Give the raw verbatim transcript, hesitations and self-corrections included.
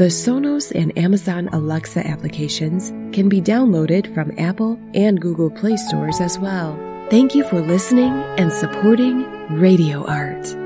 The Sonos and Amazon Alexa applications can be downloaded from Apple and Google Play stores as well. Thank you for listening and supporting Radio Art.